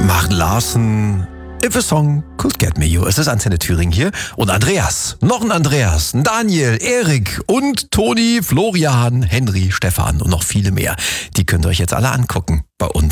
Mark Larson, If a Song Could Get Me You. Es ist Antenne Thüringen hier und Andreas, noch ein Andreas, ein Daniel, Erik und Toni, Florian, Henry, Stefan und noch viele mehr. Die könnt ihr euch jetzt alle angucken bei uns.